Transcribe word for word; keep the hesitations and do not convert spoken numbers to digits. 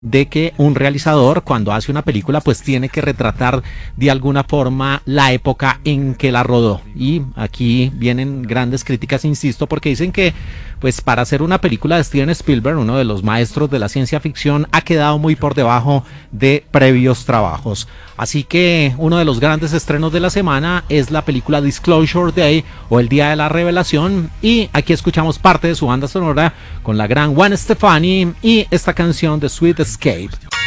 de que un realizador cuando hace una película pues tiene que retratar de alguna forma la época en que la rodó, y aquí vienen grandes críticas, insisto, porque dicen que pues para hacer una película de Steven Spielberg, uno de los maestros de la ciencia ficción, ha quedado muy por debajo de previos trabajos. Así que uno de los grandes estrenos de la semana es la película Disclosure Day, o El Día de la Revelación, y aquí escuchamos parte de su banda sonora con la gran Gwen Stefani y esta canción de Sweet Escape.